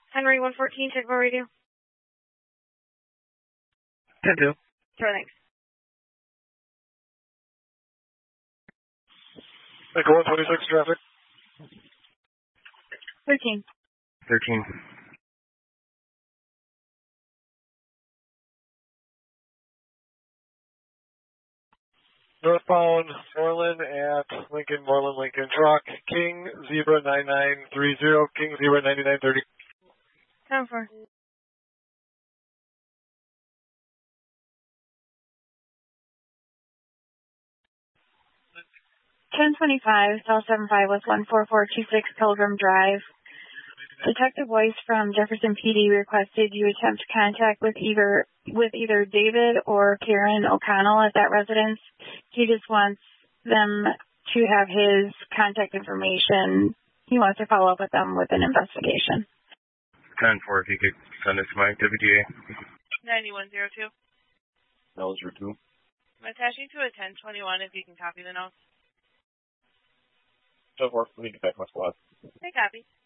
Henry 114, check for radio. 10-2. Sure, thanks. Echo 126, traffic. 13. 13. Northbound Moreland at Lincoln, Moreland, Lincoln truck. King Zebra 9930, King Zebra 9930. 10-4. (1025) South 75 with 14426 Pilgrim Drive. Detective Weiss from Jefferson PD requested you attempt contact with either David or Karen O'Connell at that residence. He just wants them to have his contact information. He wants to follow up with them with an investigation. 10-4, if you could send it to my WDA. 9102. That was your 2. I'm attaching to a 1021 if you can copy the notes. 10-4, we need to back my squad. Hey, copy.